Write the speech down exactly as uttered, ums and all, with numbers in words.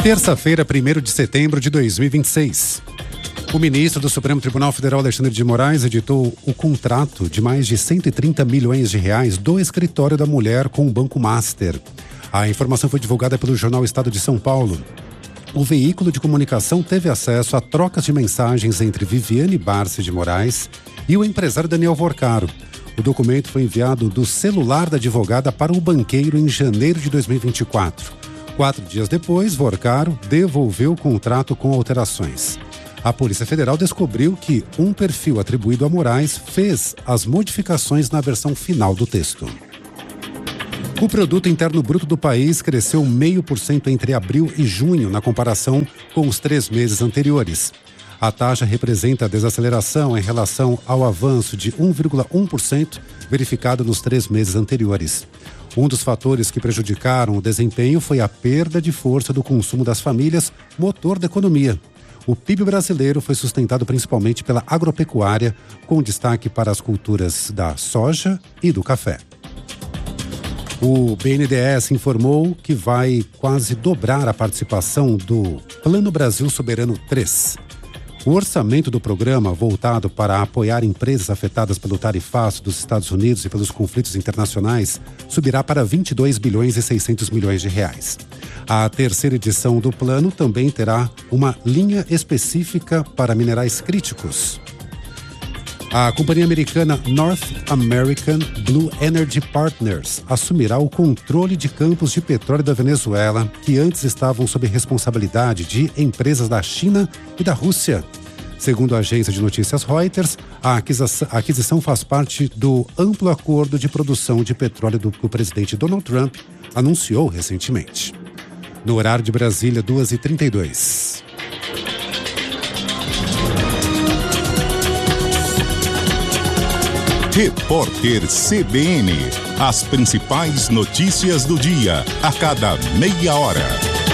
Terça-feira, primeiro de setembro de dois mil e vinte e seis. O ministro do Supremo Tribunal Federal, Alexandre de Moraes, editou o contrato de mais de cento e trinta milhões de reais do escritório da mulher com o Banco Master. A informação foi divulgada pelo jornal Estado de São Paulo. O veículo de comunicação teve acesso a trocas de mensagens entre Viviane Barsi de Moraes e o empresário Daniel Vorcaro. O documento foi enviado do celular da advogada para o banqueiro em janeiro de dois mil e vinte e quatro. Quatro dias depois, Vorcaro devolveu o contrato com alterações. A Polícia Federal descobriu que um perfil atribuído a Moraes fez as modificações na versão final do texto. O produto interno bruto do país cresceu zero vírgula cinco por cento entre abril e junho, na comparação com os três meses anteriores. A taxa representa a desaceleração em relação ao avanço de um vírgula um por cento verificado nos três meses anteriores. Um dos fatores que prejudicaram o desempenho foi a perda de força do consumo das famílias, motor da economia. O P I B brasileiro foi sustentado principalmente pela agropecuária, com destaque para as culturas da soja e do café. O B N D E S informou que vai quase dobrar a participação do Plano Brasil Soberano três. O orçamento do programa, voltado para apoiar empresas afetadas pelo tarifaço dos Estados Unidos e pelos conflitos internacionais, subirá para vinte e dois bilhões e seiscentos milhões de reais. A terceira edição do plano também terá uma linha específica para minerais críticos. A companhia americana North American Blue Energy Partners assumirá o controle de campos de petróleo da Venezuela, que antes estavam sob responsabilidade de empresas da China e da Rússia. Segundo a agência de notícias Reuters, a aquisição, a aquisição faz parte do amplo acordo de produção de petróleo do que o presidente Donald Trump anunciou recentemente. No horário de Brasília, duas e trinta e dois. Repórter C B N. As principais notícias do dia, a cada meia hora.